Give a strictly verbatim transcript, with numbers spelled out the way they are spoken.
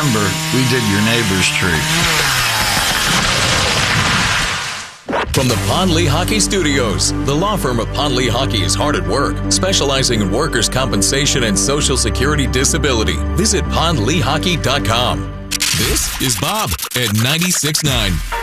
December, we did your neighbor's tree. From the Pond Lehocky Studios, the law firm of Pond Lehocky is hard at work, specializing in workers' compensation and Social Security disability. Visit pond lehocky dot com. This is Bob at ninety-six point nine.